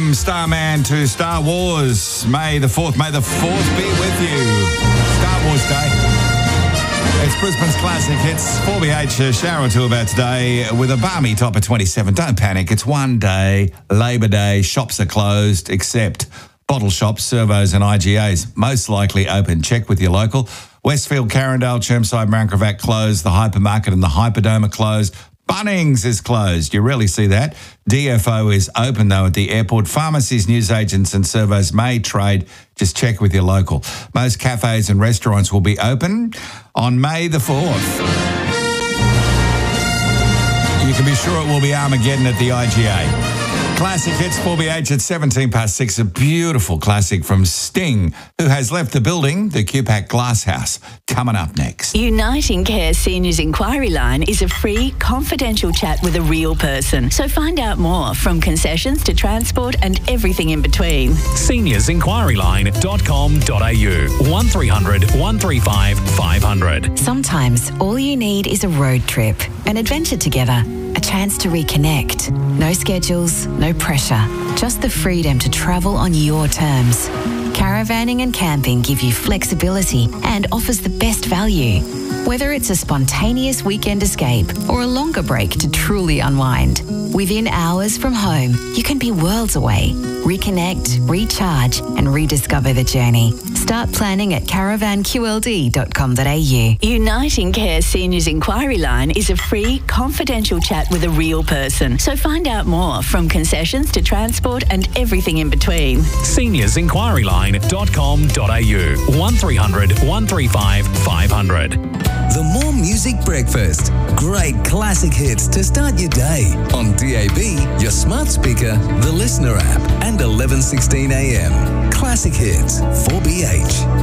From Starman to Star Wars, May the 4th be with you. Star Wars Day. It's Brisbane's classic hits. 4BH, shower or two about today with a balmy top of 27. Don't panic, it's one day, Labor Day, shops are closed except bottle shops, servos and IGAs. Most likely open. Check with your local. Westfield, Carindale, Chermside, Mount Gravatt closed. The hypermarket and the Hyperdome are closed. Bunnings is closed. You rarely see that. DFO is open, though, at the airport. Pharmacies, newsagents and servos may trade. Just check with your local. Most cafes and restaurants will be open on May the 4th. You can be sure it will be Armageddon at the IGA. Classic hits 4BH at 17 past 6. A beautiful classic from Sting, who has left the building, the QPAC Glass House. Coming up next. Uniting Care Seniors Inquiry Line is a free, confidential chat with a real person. So find out more, from concessions to transport and everything in between. SeniorsInquiryline.com.au 1300 135 500. Sometimes all you need is a road trip, an adventure together, a chance to reconnect. No schedules, no pressure, just the freedom to travel on your terms. Caravanning and camping give you flexibility and offers the best value. Whether it's a spontaneous weekend escape or a longer break to truly unwind, within hours from home, you can be worlds away. Reconnect, recharge and rediscover the journey. Start planning at caravanqld.com.au. Uniting Care Seniors Inquiry Line is a free, confidential chat with a real person. So find out more, from concessions to transport and everything in between. SeniorsInquiryline.com.au 1300 135 500. The More Music Breakfast. Great classic hits to start your day on DAB, your smart speaker, the Listener app, and 11:16 a.m. Classic hits 4BH.